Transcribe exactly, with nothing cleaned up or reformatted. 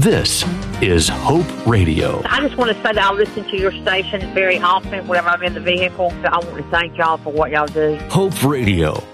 This is Hope Radio. I just want to say that I listen to your station very often whenever I'm in the vehicle. I want to thank y'all for what y'all do. Hope Radio,